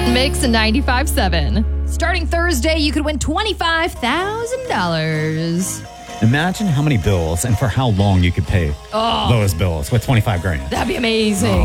Mix 95.7. Starting Thursday, you could win $25,000. Imagine how many bills and for how long you could pay those bills with 25 grand. That'd be amazing.